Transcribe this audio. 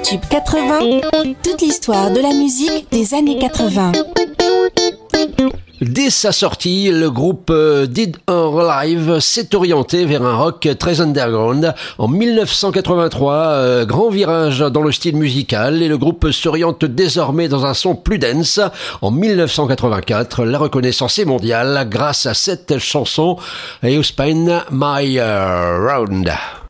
Tube 80, toute l'histoire de la musique des années 80. Dès sa sortie, le groupe Dead or Alive s'est orienté vers un rock très underground. En 1983, grand virage dans le style musical et le groupe s'oriente désormais dans un son plus dense. En 1984, la reconnaissance est mondiale grâce à cette chanson You Spin My Round.